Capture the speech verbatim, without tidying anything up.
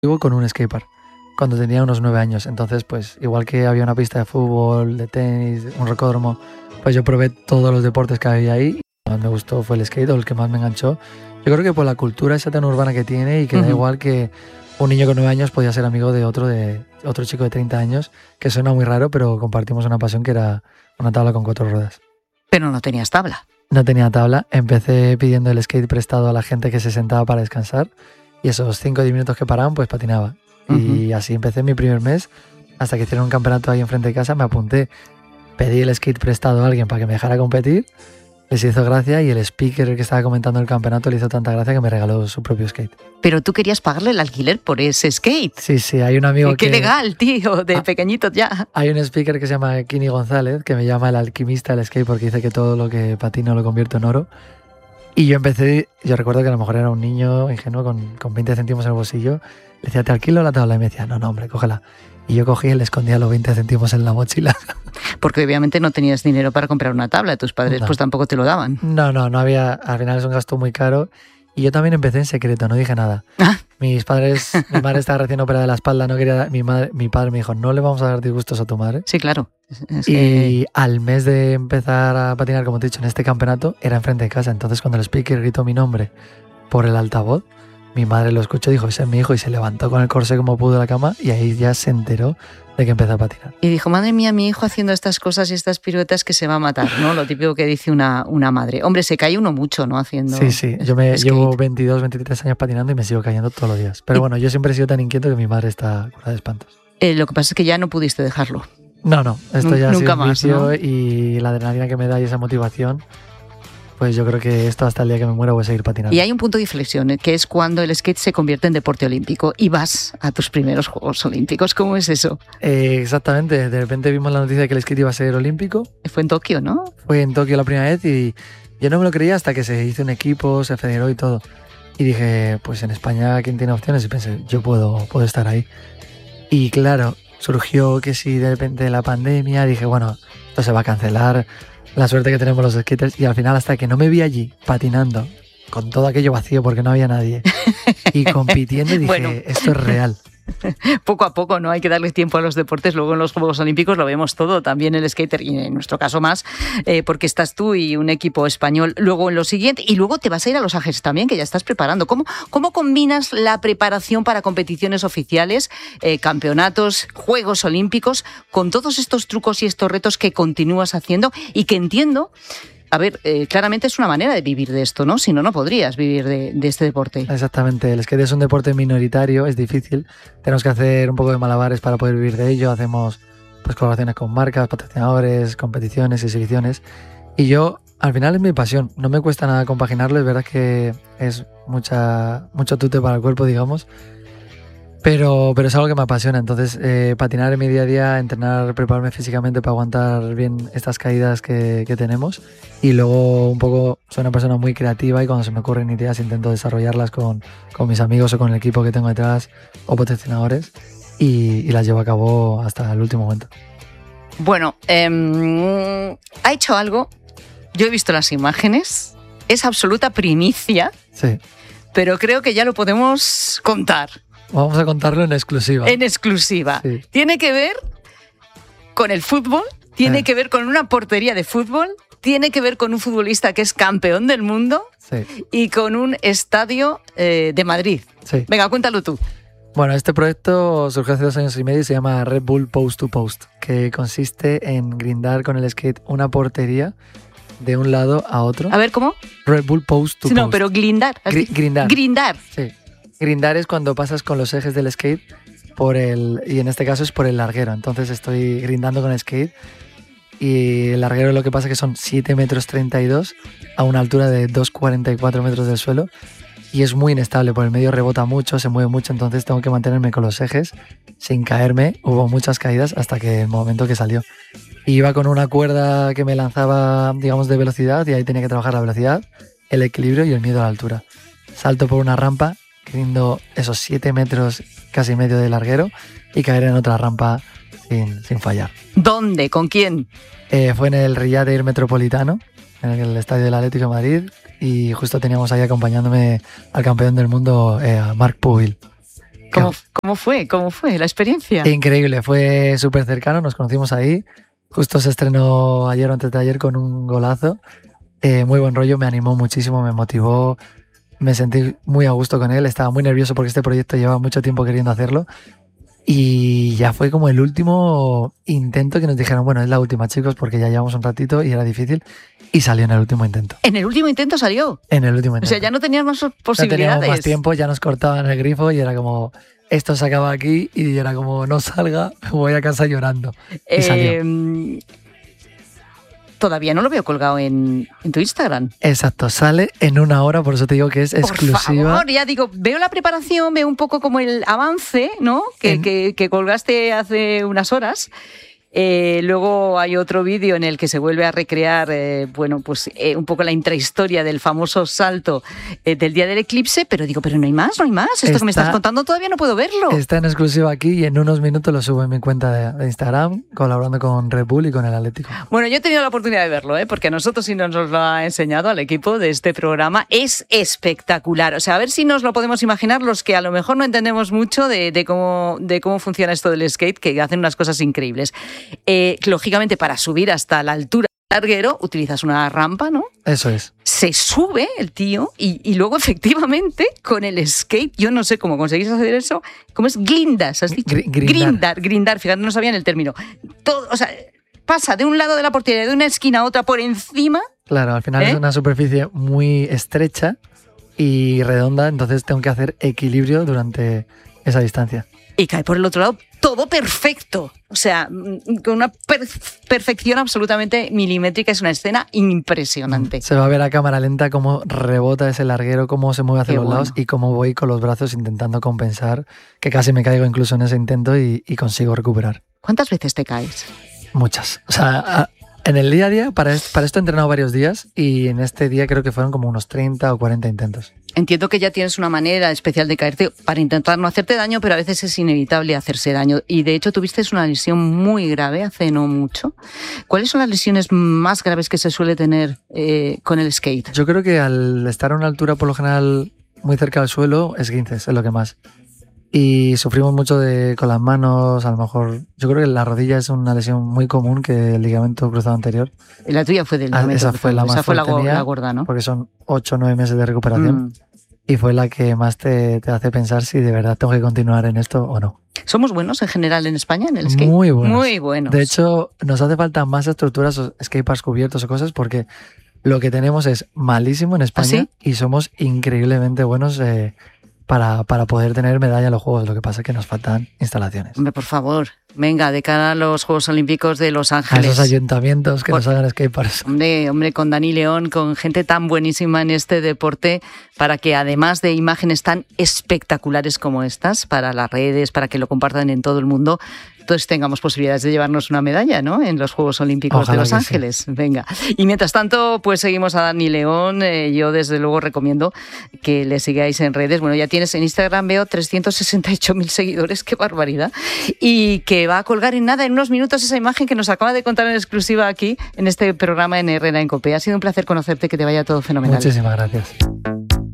vivo con un skatepark cuando tenía unos nueve años. Entonces, pues igual que había una pista de fútbol, de tenis, un rocódromo, pues yo probé todos los deportes que había ahí. Y lo que más me gustó fue el skate, o el que más me enganchó. Yo creo que por la cultura esa tan urbana que tiene y que uh-huh. da igual que un niño con nueve años podía ser amigo de otro, de otro chico de treinta años, que suena muy raro, pero compartimos una pasión que era una tabla con cuatro ruedas. Pero no tenías tabla. No tenía tabla. Empecé pidiendo el skate prestado a la gente que se sentaba para descansar y esos cinco o diez minutos que paraban, pues patinaba. Uh-huh. Y así empecé mi primer mes, hasta que hicieron un campeonato ahí enfrente de casa, me apunté, pedí el skate prestado a alguien para que me dejara competir, les hizo gracia y el speaker que estaba comentando el campeonato le hizo tanta gracia que me regaló su propio skate. Pero tú querías pagarle el alquiler por ese skate. Sí, sí, hay un amigo Qué que... Qué legal, tío, de ah, pequeñito ya. Hay un speaker que se llama Kini González, que me llama el alquimista del skate porque dice que todo lo que patino lo convierto en oro. Y yo empecé, yo recuerdo que a lo mejor era un niño ingenuo con, con veinte céntimos en el bolsillo. Le decía, te alquilo la tabla. Y me decía, no, no, hombre, cógela. Y yo cogí y le escondía los veinte céntimos en la mochila. Porque obviamente no tenías dinero para comprar una tabla. Tus padres no. pues tampoco te lo daban. No, no, no había. Al final es un gasto muy caro. Y yo también empecé en secreto, no dije nada. ¿Ah? Mis padres, mi madre estaba recién operada de la espalda, no quería, mi, madre, mi padre me dijo, no le vamos a dar disgustos a tu madre. Sí, claro. Es y que... al mes de empezar a patinar, como te he dicho, en este campeonato, era enfrente de casa. Entonces cuando el speaker gritó mi nombre por el altavoz, mi madre lo escuchó y dijo, ese es mi hijo, y se levantó con el corsé como pudo de la cama y ahí ya se enteró de que empezó a patinar. Y dijo, madre mía, mi hijo haciendo estas cosas y estas piruetas que se va a matar, ¿no? Lo típico que dice una, una madre. Hombre, se cae uno mucho, ¿no? Haciendo Sí, sí. Yo me skate. Llevo veintidós, veintitrés años patinando y me sigo cayendo todos los días. Pero bueno, yo siempre he sido tan inquieto que mi madre está curada de espantos. Eh, lo que pasa es que ya no pudiste dejarlo. No, no. Esto ya ha Nunca sido un más, vicio, ¿no? Y la adrenalina que me da y esa motivación, pues yo creo que esto hasta el día que me muera voy a seguir patinando. Y hay un punto de inflexión, que es cuando el skate se convierte en deporte olímpico y vas a tus primeros Juegos Olímpicos. ¿Cómo es eso? Eh, exactamente. De repente vimos la noticia de que el skate iba a ser olímpico. Fue en Tokio, ¿no? Fue en Tokio la primera vez y yo no me lo creía hasta que se hizo un equipo, se federó y todo. Y dije, pues en España, ¿quién tiene opciones? Y pensé, yo puedo, puedo estar ahí. Y claro, surgió que si de repente la pandemia, dije, bueno, esto se va a cancelar. La suerte que tenemos los skaters, y al final hasta que no me vi allí patinando con todo aquello vacío porque no había nadie y compitiendo, dije, bueno, esto es real. Poco a poco, ¿no? Hay que darle tiempo a los deportes. Luego en los Juegos Olímpicos lo vemos todo, también el skater, y en nuestro caso más, eh, porque estás tú y un equipo español luego en lo siguiente, y luego te vas a ir a Los Ángeles también, que ya estás preparando. ¿Cómo, cómo combinas la preparación para competiciones oficiales, eh, campeonatos, Juegos Olímpicos, con todos estos trucos y estos retos que continúas haciendo y que entiendo... A ver, eh, claramente es una manera de vivir de esto, ¿no? Si no, no podrías vivir de, de este deporte. Exactamente. El skate es un deporte minoritario, es difícil. Tenemos que hacer un poco de malabares para poder vivir de ello. Hacemos pues colaboraciones con marcas, patrocinadores, competiciones, exhibiciones. Y yo, al final, es mi pasión. No me cuesta nada compaginarlo. Es verdad que es mucha, mucho tute para el cuerpo, digamos. Pero, pero es algo que me apasiona. Entonces, eh, patinar en mi día a día, entrenar, prepararme físicamente para aguantar bien estas caídas que, que tenemos. Y luego, un poco, soy una persona muy creativa y cuando se me ocurren ideas intento desarrollarlas con, con mis amigos o con el equipo que tengo detrás o patrocinadores y, y las llevo a cabo hasta el último momento. Bueno, eh, ha hecho algo. Yo he visto las imágenes. Es absoluta primicia. Sí. Pero creo que ya lo podemos contar. Vamos a contarlo en exclusiva. En exclusiva. Sí. Tiene que ver con el fútbol, tiene eh. que ver con una portería de fútbol, tiene que ver con un futbolista que es campeón del mundo sí. y con un estadio eh, de Madrid. Sí. Venga, cuéntalo tú. Bueno, este proyecto surgió hace dos años y medio y se llama Red Bull Post to Post, que consiste en grindar con el skate una portería de un lado a otro. A ver, ¿cómo? Red Bull Post to sí, Post. No, pero glindar. Gr- grindar. Grindar. Sí. Grindar es cuando pasas con los ejes del skate por el, y en este caso es por el larguero. Entonces estoy grindando con el skate y el larguero lo que pasa es que son siete metros treinta y dos a una altura de dos cuarenta y cuatro metros del suelo y es muy inestable, por el medio rebota mucho, se mueve mucho, entonces tengo que mantenerme con los ejes sin caerme. Hubo muchas caídas hasta que el momento que salió. Y iba con una cuerda que me lanzaba, digamos, de velocidad y ahí tenía que trabajar la velocidad, el equilibrio y el miedo a la altura. Salto por una rampa, grindo esos siete metros casi medio de larguero y caer en otra rampa sin, sin fallar. ¿Dónde? ¿Con quién? Eh, fue en el Riyadh Air Metropolitano, en el estadio del Atlético de Madrid, y justo teníamos ahí acompañándome al campeón del mundo, eh, a Marc Pubil. ¿Cómo, ¿Cómo fue? ¿Cómo fue la experiencia? Increíble, fue súper cercano, nos conocimos ahí. Justo se estrenó ayer o antes de ayer con un golazo. Eh, muy buen rollo, me animó muchísimo, me motivó. Me sentí muy a gusto con él, estaba muy nervioso porque este proyecto llevaba mucho tiempo queriendo hacerlo. Y ya fue como el último intento que nos dijeron, bueno, es la última, chicos, porque ya llevamos un ratito y era difícil. Y salió en el último intento. ¿En el último intento salió? En el último intento. O sea, ya no tenías más posibilidades. No teníamos más tiempo, ya nos cortaban el grifo y era como, esto se acaba aquí, y era como, no salga, me voy a casa llorando. Y eh, salió. Todavía no lo veo colgado en, en tu Instagram. Exacto, sale en una hora, por eso te digo que es exclusiva. Por favor, ya digo, veo la preparación, veo un poco como el avance, ¿no? Que, en... que, que colgaste hace unas horas. Eh, luego hay otro vídeo en el que se vuelve a recrear, eh, bueno, pues eh, un poco la intrahistoria del famoso salto eh, del día del eclipse, pero digo, pero no hay más, no hay más. Esto está, que me estás contando todavía no puedo verlo. Está en exclusiva aquí y en unos minutos lo subo en mi cuenta de, de Instagram, colaborando con Red Bull y con el Atlético. Bueno, yo he tenido la oportunidad de verlo, ¿eh? Porque a nosotros sí nos lo ha enseñado al equipo de este programa. Es espectacular. O sea, a ver si nos lo podemos imaginar los que a lo mejor no entendemos mucho de, de, cómo, de cómo funciona esto del skate, que hacen unas cosas increíbles. Eh, lógicamente, para subir hasta la altura del larguero utilizas una rampa, ¿no? Eso es. Se sube el tío y, y luego efectivamente con el skate, yo no sé cómo conseguís hacer eso, ¿cómo es? Glindas, ¿has dicho? Gr- grindar. grindar, grindar, fíjate, no sabían el término. Todo, o sea, pasa de un lado de la portería, de una esquina a otra por encima. Claro, al final ¿eh? es una superficie muy estrecha y redonda, entonces tengo que hacer equilibrio durante esa distancia. Y cae por el otro lado todo perfecto. O sea, con una per- perfección absolutamente milimétrica. Es una escena impresionante. Se va a ver a cámara lenta cómo rebota ese larguero, cómo se mueve hacia Qué los bueno. lados y cómo voy con los brazos intentando compensar, que casi me caigo incluso en ese intento y, y consigo recuperar. ¿Cuántas veces te caes? Muchas. O sea, a, en el día a día, para esto, para esto he entrenado varios días y en este día creo que fueron como unos treinta o cuarenta intentos. Entiendo que ya tienes una manera especial de caerte para intentar no hacerte daño, pero a veces es inevitable hacerse daño. Y de hecho tuviste una lesión muy grave hace no mucho. ¿Cuáles son las lesiones más graves que se suele tener eh, con el skate? Yo creo que al estar a una altura por lo general muy cerca del suelo, esguinces es lo que más. Y sufrimos mucho de, con las manos, a lo mejor. Yo creo que la rodilla es una lesión muy común que el ligamento cruzado anterior. La tuya fue del ligamento Esa fue la más Esa fue la, mía, la gorda, ¿no? Porque son ocho o nueve meses de recuperación. Mm. Y fue la que más te, te hace pensar si de verdad tengo que continuar en esto o no. ¿Somos buenos en general en España en el skate? Muy buenos. Muy buenos. De hecho, nos hace falta más estructuras o skateparks cubiertos o cosas porque lo que tenemos es malísimo en España. ¿Ah, sí? Y somos increíblemente buenos eh, Para, para poder tener medalla en los Juegos. Lo que pasa es que nos faltan instalaciones. Hombre, por favor, venga, de cara a los Juegos Olímpicos de Los Ángeles. A esos ayuntamientos que por... nos hagan skateparks. Hombre, hombre, con Dani León, con gente tan buenísima en este deporte, para que además de imágenes tan espectaculares como estas, para las redes, para que lo compartan en todo el mundo, entonces tengamos posibilidades de llevarnos una medalla, ¿no? En los Juegos Olímpicos Ojalá de Los Ángeles. Sí. Venga. Y mientras tanto, pues seguimos a Dani León. Eh, yo desde luego recomiendo que le sigáis en redes. Bueno, ya tienes en Instagram, veo trescientos sesenta y ocho mil seguidores, qué barbaridad. Y que va a colgar en nada, en unos minutos, esa imagen que nos acaba de contar en exclusiva aquí, en este programa en Herrera en Cope. Ha sido un placer conocerte, que te vaya todo fenomenal. Muchísimas gracias.